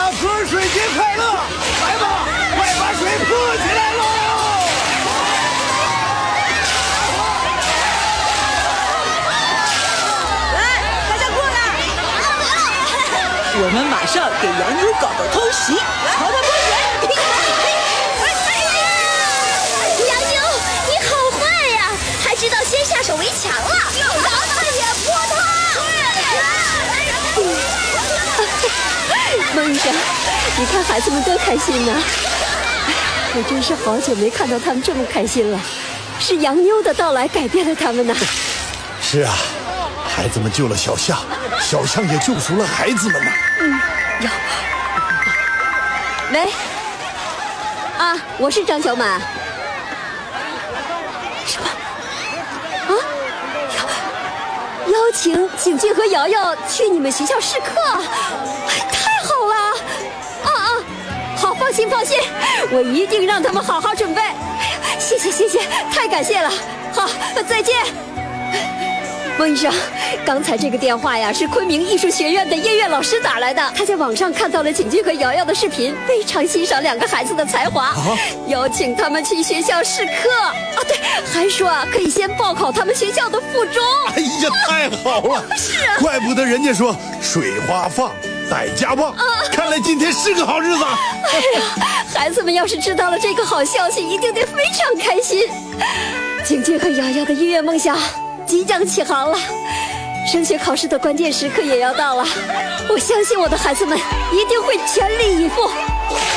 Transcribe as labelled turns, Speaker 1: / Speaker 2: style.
Speaker 1: 家喝水节快乐！来吧，快把水泼起来喽！
Speaker 2: 来，大家过来！我们马上给洋妞搞个偷袭，朝他泼水！
Speaker 3: 洋妞，你好坏呀，还知道先下手为强了。咱们也泼他！
Speaker 4: 孟医生，你看孩子们多开心呐！我真是好久没看到他们这么开心了，是洋妞的到来改变了他们呐。
Speaker 1: 是啊，孩子们救了小象，小象也救赎了孩子们呐。
Speaker 4: 喂，啊，我是张小满。什么？啊？邀请景俊和瑶瑶去你们学校试课，太好了！好，放心，我一定让他们好好准备。谢谢，太感谢了。好，再见。孟医生，刚才这个电话呀，是昆明艺术学院的音乐老师打来的。他在网上看到了景俊和瑶瑶的视频，非常欣赏两个孩子的才华，邀请他们去学校试课。对，还说可以先报考他们学校的附中。
Speaker 1: 哎呀，太好了！
Speaker 4: 是啊，
Speaker 1: 怪不得人家说水花放，带家旺。看来今天是个好日子。
Speaker 4: 哎呀，孩子们要是知道了这个好消息，一定得非常开心。景俊和瑶瑶的音乐梦想即将起航了，升学考试的关键时刻也要到了。我相信我的孩子们一定会全力以赴。